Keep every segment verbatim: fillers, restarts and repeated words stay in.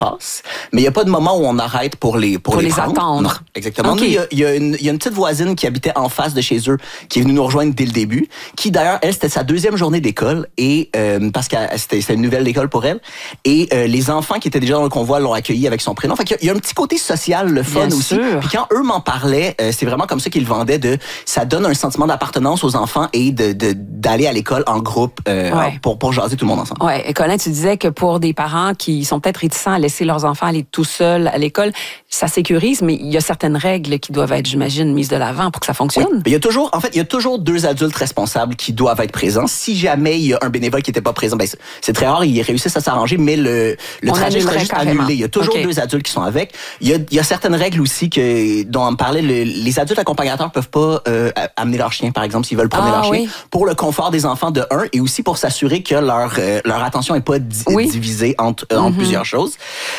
passe, mais il n'y a pas de moment où on arrête pour les pour, pour les, les attendre. Non, exactement. Okay. Nous, il y a, il y a une il y a une petite voisine qui habitait en face de chez eux, qui est venue nous rejoindre dès le début, qui d'ailleurs elle c'était sa deuxième journée d'école et euh, parce que c'était, c'était une nouvelle école pour elle et euh, les enfants qui étaient déjà dans le convoi l'ont accueillie avec son prénom. Fait qu'il y a, il y a un petit côté social, le fun Bien aussi. sûr. Puis quand eux m'en parlaient, euh, c'est vraiment comme ça qu'ils le vendaient de ça donne un sentiment d'appartenance aux enfants et de, de d'aller à l'école en groupe euh, ouais. pour pour jaser tout le monde ensemble. Ouais, et Colin, tu disais que pour des parents qui sont peut-être réticents à laisser leurs enfants aller tout seuls à l'école, ça sécurise, mais il y a certaines règles qui doivent être, j'imagine, mises de l'avant pour que ça fonctionne. Oui. Il y a toujours, en fait, il y a toujours deux adultes responsables qui doivent être présents. Si jamais il y a un bénévole qui n'était pas présent, ben c'est, c'est très rare, ils réussissent à s'arranger, mais le, le trajet serait juste carrément. annulé. Il y a toujours okay. deux adultes qui sont avec. Il y a, il y a certaines règles aussi que dont on me parlait. Le, les adultes accompagnateurs peuvent pas euh, amener leur chien, par exemple, s'ils veulent promener ah, leur oui. chien, pour le confort des enfants de un, et aussi pour s'assurer que leur euh, leur attention est pas di- oui. divisée entre, euh, entre mm-hmm. plusieurs choses.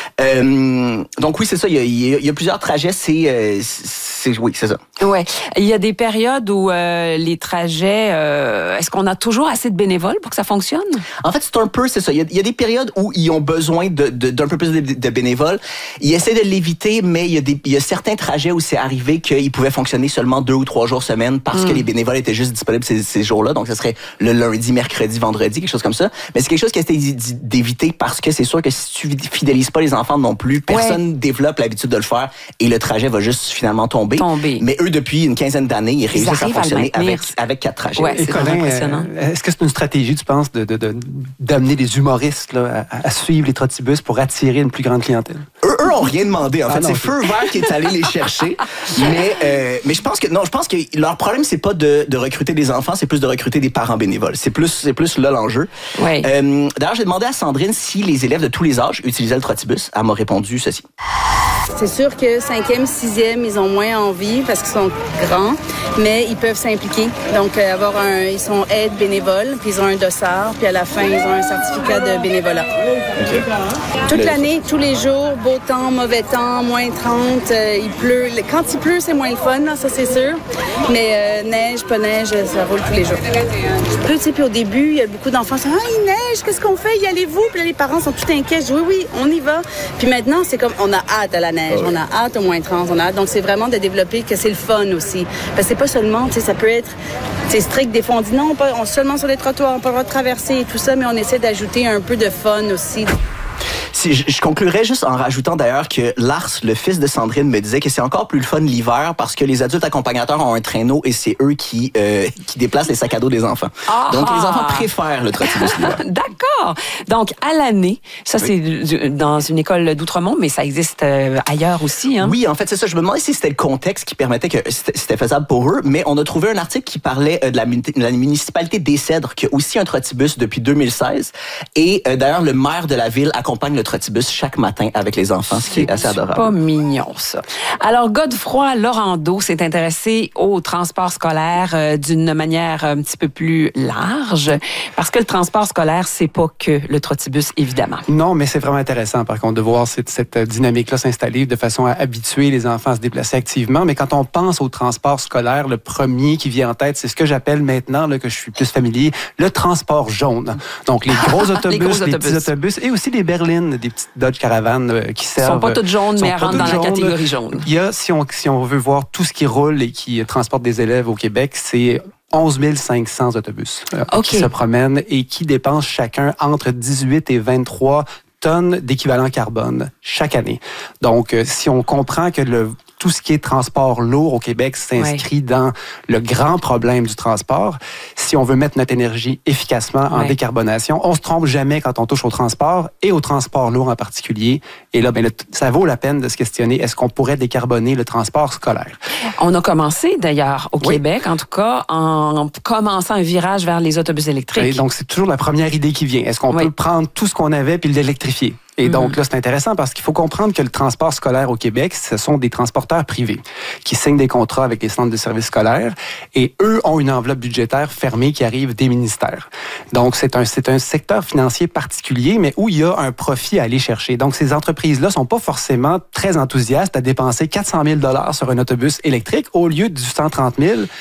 Euh, donc oui, c'est ça. Il y a, il y a, il y a plusieurs trajets. C'est, euh, c'est oui, c'est ça. Ouais. Il y a des périodes où euh, les trajets, euh, est-ce qu'on a toujours assez de bénévoles pour que ça fonctionne? En fait, c'est un peu, c'est ça. Il y a, il y a des périodes où ils ont besoin de, de, d'un peu plus de, de bénévoles. Ils essaient de l'éviter, mais il y a des, il y a certains trajets où c'est arrivé qu'ils pouvaient fonctionner seulement deux ou trois jours semaine parce mm. que les bénévoles étaient juste disponibles ces, ces jours-là. Donc, ce serait le lundi, mercredi, vendredi, quelque chose comme ça. Mais c'est quelque chose qui essaie d'éviter parce que c'est sûr que si tu fidélises pas les enfants non plus, personne ouais. développe l'habitude de le faire et le trajet va juste finalement tomber. tomber. Mais eux, depuis une quinzaine d'années, ils réussissent ils à fonctionner à avec, avec quatre trajets. Ouais, c'est Colin, impressionnant. Euh, est-ce que c'est une stratégie, tu penses, de, de, de, d'amener des humoristes là, à, à suivre les trottibus pour attirer une plus grande clientèle? Eux, eux ont rien demandé. En fait, ah non, c'est okay. Feu Vert qui est allé les chercher. mais, euh, mais je pense que non, je pense que leur problème c'est pas de, de recruter des enfants, c'est plus de recruter des parents bénévoles. C'est plus, c'est plus là l'enjeu. Ouais. Euh, d'ailleurs, j'ai demandé à Sandrine si les élèves de tous les âges utilisaient le trottibus. Elle m'a répondu ceci. C'est sûr que cinquième, sixième, ils ont moins envie parce qu'ils sont grands, mais ils peuvent s'impliquer. Donc, euh, avoir un, ils sont aides bénévoles, puis ils ont un dossard, puis à la fin, ils ont un certificat de bénévolat. Okay. Toute Le... l'année, tous les jours, beau temps, mauvais temps, moins trente, euh, il pleut. Quand il pleut, c'est moins le fun, là, ça c'est sûr. Mais euh, neige, pas neige, ça roule tous les jours. Tu sais, puis au début, il y a beaucoup d'enfants qui disent « Ah, il neige, qu'est-ce qu'on fait? Y allez-vous? » Puis là, les parents sont tout inquiets. Je dis « Oui, oui, on y va. » Puis maintenant, c'est comme, on a hâte à la neige, oh, on a hâte au moins trente, on a hâte. Donc, c'est vraiment de développer que c'est le fun aussi. Parce que c'est pas seulement, tu sais, ça peut être, c'est strict, des fois, on dit non, on, seulement sur les trottoirs, on peut pas traverser et tout ça, mais on essaie d'ajouter un peu de fun aussi. Si, je, je conclurais juste en rajoutant d'ailleurs que Lars, le fils de Sandrine, me disait que c'est encore plus le fun l'hiver parce que les adultes accompagnateurs ont un traîneau et c'est eux qui euh, qui déplacent les sacs à dos des enfants. Ah, donc les enfants préfèrent le trottibus l'hiver. D'accord. Donc à l'année, ça oui. c'est du, dans une école d'Outremont, mais ça existe euh, ailleurs aussi. Hein? Oui, en fait c'est ça. Je me demandais si c'était le contexte qui permettait que c'était, c'était faisable pour eux, mais on a trouvé un article qui parlait euh, de, la, de la municipalité des Cèdres qui a aussi un trottibus depuis deux mille seize et euh, d'ailleurs le maire de la ville accompagne le trottibus chaque matin avec les enfants, ce qui est assez adorable. C'est pas mignon, ça. Alors, Godefroy Laurando s'est intéressé au transport scolaire euh, d'une manière un petit peu plus large, parce que le transport scolaire, c'est pas que le trottibus, évidemment. Non, mais c'est vraiment intéressant, par contre, de voir cette, cette dynamique-là s'installer de façon à habituer les enfants à se déplacer activement. Mais quand on pense au transport scolaire, le premier qui vient en tête, c'est ce que j'appelle maintenant, là, que je suis plus familier, le transport jaune. Donc, les gros autobus, les, gros les petits autobus et aussi les berlines, des petites Dodge Caravan euh, qui servent. Ils sont pas toutes jaunes, mais elles rentrent dans jaunes. La catégorie jaune. Il y a, si on, si on veut voir tout ce qui roule et qui transporte des élèves au Québec, c'est onze mille cinq cents autobus euh, okay. qui se promènent et qui dépensent chacun entre dix-huit et vingt-trois tonnes d'équivalent carbone chaque année. Donc, euh, si on comprend que le tout ce qui est transport lourd au Québec s'inscrit ouais. dans le grand problème du transport. Si on veut mettre notre énergie efficacement en ouais. décarbonation, on se trompe jamais quand on touche au transport et au transport lourd en particulier. Et là, ben, le, ça vaut la peine de se questionner, est-ce qu'on pourrait décarboner le transport scolaire? On a commencé d'ailleurs au oui. Québec, en tout cas, en commençant un virage vers les autobus électriques. Et donc, c'est toujours la première idée qui vient. Est-ce qu'on oui. peut prendre tout ce qu'on avait puis l'électrifier? Et donc là, c'est intéressant parce qu'il faut comprendre que le transport scolaire au Québec, ce sont des transporteurs privés qui signent des contrats avec les centres de services scolaires et eux ont une enveloppe budgétaire fermée qui arrive des ministères. Donc, c'est un, c'est un secteur financier particulier, mais où il y a un profit à aller chercher. Donc, ces entreprises-là sont pas forcément très enthousiastes à dépenser quatre cent mille dollars sur un autobus électrique au lieu du cent trente mille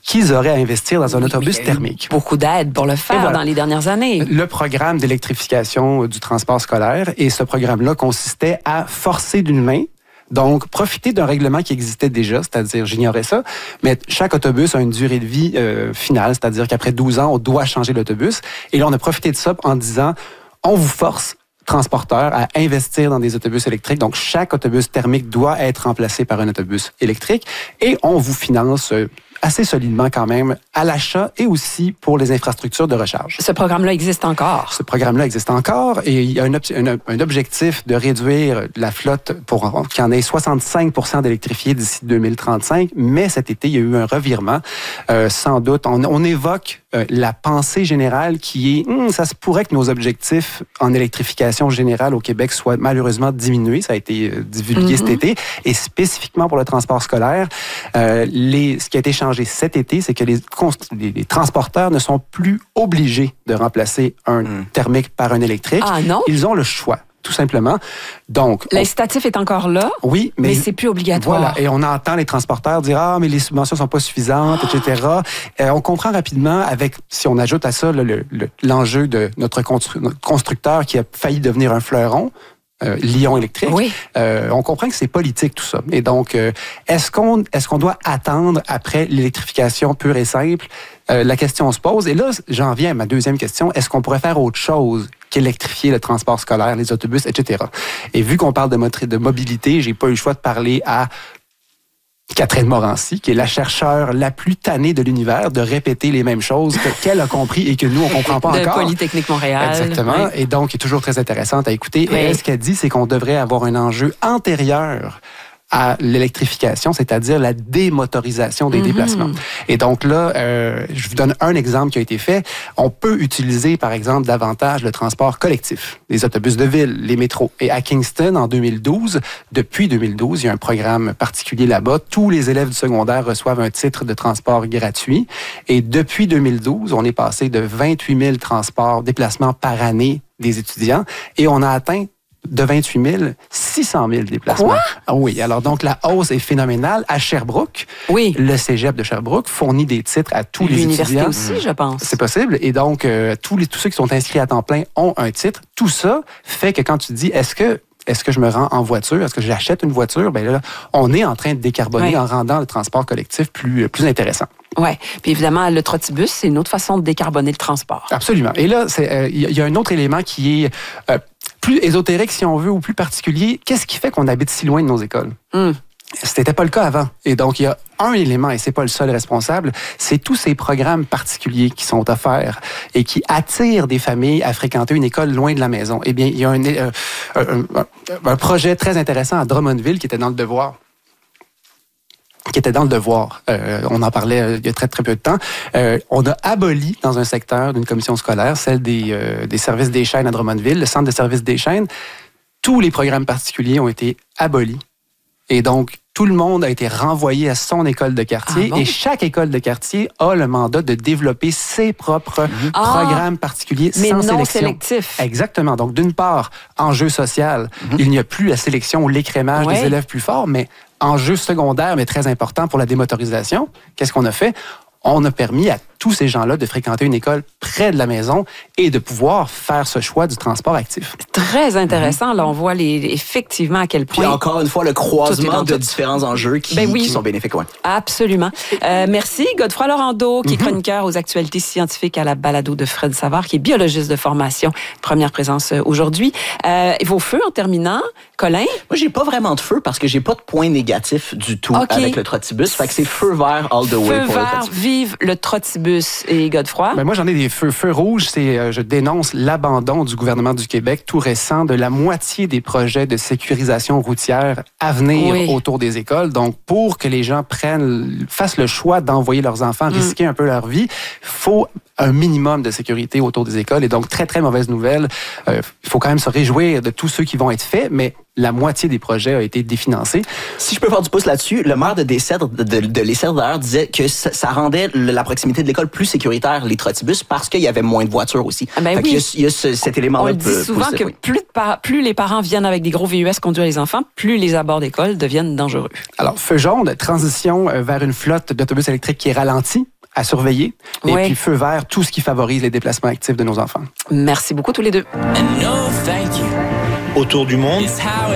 qu'ils auraient à investir dans un oui, autobus thermique. Beaucoup d'aide pour le faire voilà. dans les dernières années. Le programme d'électrification du transport scolaire, et ce programme-là consistait à forcer d'une main, donc profiter d'un règlement qui existait déjà, c'est-à-dire, j'ignorais ça, mais chaque autobus a une durée de vie euh, finale, c'est-à-dire qu'après douze ans, on doit changer l'autobus. Et là, on a profité de ça en disant, on vous force transporteurs à investir dans des autobus électriques. Donc, chaque autobus thermique doit être remplacé par un autobus électrique et on vous finance assez solidement quand même à l'achat et aussi pour les infrastructures de recharge. Ce programme-là existe encore? Ce programme-là existe encore et il y a un, un, un objectif de réduire la flotte pour qu'il y en ait soixante-cinq pour cent d'électrifiés d'ici deux mille trente-cinq, mais cet été, il y a eu un revirement. Euh, sans doute, on, on évoque euh, la pensée générale qui est, hum, ça se pourrait que nos objectifs en électrification générale au Québec soient malheureusement diminués. Ça a été euh, divulgué mm-hmm. cet été et spécifiquement pour le transport scolaire, euh, les, ce qui a été changé cet été, c'est que les, les, les transporteurs ne sont plus obligés de remplacer un mmh. thermique par un électrique. Ah non? Ils ont le choix, tout simplement. Donc, l'incitatif on... est encore là, oui, mais, mais c'est plus obligatoire. Voilà, et on entend les transporteurs dire « Ah, mais les subventions sont pas suffisantes, ah. et cetera » Euh, on comprend rapidement, avec, si on ajoute à ça le, le, le, l'enjeu de notre, constru- notre constructeur qui a failli devenir un fleuron, Euh, Lion électrique. Oui. Euh, on comprend que c'est politique tout ça. Et donc, euh, est-ce qu'on est-ce qu'on doit attendre après l'électrification pure et simple? Euh, la question se pose. Et là, j'en viens à ma deuxième question. Est-ce qu'on pourrait faire autre chose qu'électrifier le transport scolaire, les autobus, et cetera? Et vu qu'on parle de, mot- de mobilité, j'ai pas eu le choix de parler à Catherine Morancy, qui est la chercheure la plus tannée de l'univers, de répéter les mêmes choses que, qu'elle a compris et que nous, on comprend pas de encore. De Polytechnique Montréal. Exactement. Oui. Et donc, qui est toujours très intéressante à écouter. Oui. Et ce qu'elle dit, c'est qu'on devrait avoir un enjeu antérieur à l'électrification, c'est-à-dire la démotorisation des mm-hmm. déplacements. Et donc là, euh, je vous donne un exemple qui a été fait. On peut utiliser, par exemple, davantage le transport collectif, les autobus de ville, les métros. Et à Kingston, en deux mille douze, depuis deux mille douze, il y a un programme particulier là-bas. Tous les élèves du secondaire reçoivent un titre de transport gratuit. Et depuis deux mille douze, on est passé de vingt-huit mille transports, déplacements par année des étudiants, et on a atteint de vingt-huit mille, six cent mille déplacements. Quoi? Ah oui, alors donc la hausse est phénoménale. À Sherbrooke, oui. le cégep de Sherbrooke fournit des titres à tous les L'université étudiants. L'université aussi, je pense. C'est possible. Et donc, euh, tous, les, tous ceux qui sont inscrits à temps plein ont un titre. Tout ça fait que quand tu dis, est-ce que Est-ce que je me rends en voiture? Est-ce que j'achète une voiture? Ben là, on est en train de décarboner oui. en rendant le transport collectif plus, plus intéressant. Oui. Puis évidemment, le trotibus, c'est une autre façon de décarboner le transport. Absolument. Et là, il euh, y, y a un autre élément qui est euh, plus ésotérique, si on veut, ou plus particulier. Qu'est-ce qui fait qu'on habite si loin de nos écoles? Mm. C'était pas le cas avant. Et donc, il y a un élément, et c'est pas le seul responsable, c'est tous ces programmes particuliers qui sont offerts et qui attirent des familles à fréquenter une école loin de la maison. Eh bien, il y a un, euh, un, un, un projet très intéressant à Drummondville qui était dans le devoir. qui était dans le devoir. Euh, on en parlait euh, il y a très, très peu de temps. Euh, on a aboli dans un secteur d'une commission scolaire, celle des, euh, des services des chaînes à Drummondville, le centre de services des chaînes. Tous les programmes particuliers ont été abolis. Et donc, tout le monde a été renvoyé à son école de quartier. Ah bon? Et chaque école de quartier a le mandat de développer ses propres mmh. programmes ah, particuliers mais sans non sélection. Sélectif. Exactement. Donc, d'une part, enjeu social, mmh. il n'y a plus la sélection ou l'écrémage ouais. des élèves plus forts, mais enjeu secondaire, mais très important pour la démotorisation. Qu'est-ce qu'on a fait? On a permis à tous ces gens-là de fréquenter une école près de la maison et de pouvoir faire ce choix du transport actif. Très intéressant. Mm-hmm. Là, on voit les, effectivement à quel point... Puis encore une fois, le croisement de différents enjeux qui, ben oui. qui sont bénéfiques. Ouais. Absolument. Euh, merci, Godefroy Laurando, qui est mm-hmm. chroniqueur aux actualités scientifiques à la balado de Fred Savard, qui est biologiste de formation. Première présence aujourd'hui. Euh, vos feux, en terminant, Colin? Moi, j'ai pas vraiment de feu parce que j'ai pas de point négatif du tout okay. avec le trotibus. Fait que c'est feu vert all the way feu pour vert, le trotibus. Vive le trotibus. Et Godefroy? Ben moi, j'en ai des feux. Feux rouges, c'est, euh, je dénonce l'abandon du gouvernement du Québec tout récent de la moitié des projets de sécurisation routière à venir oui. autour des écoles. Donc, pour que les gens prennent, fassent le choix d'envoyer leurs enfants mm. risquer un peu leur vie, il faut un minimum de sécurité autour des écoles. Et donc, très, très mauvaise nouvelle. Il euh, faut quand même se réjouir de tous ceux qui vont être faits, mais la moitié des projets a été définancée. Si je peux faire du pouce là-dessus, le maire de Descèdres, de, de, de Lescèdres d'ailleurs, disait que ça, ça rendait la proximité de l'école plus sécuritaire, les trotibus, parce qu'il y avait moins de voitures aussi. Ah ben oui. il, y a, il y a ce, cet élément-là. On le dit souvent que oui. plus, de par, plus les parents viennent avec des gros V U S conduire les enfants, plus les abords d'école deviennent dangereux. Alors, feu jaune, transition vers une flotte d'autobus électriques qui est ralentie. à surveiller. Et oui. puis, feu vert, tout ce qui favorise les déplacements actifs de nos enfants. Merci beaucoup tous les deux. Autour du monde.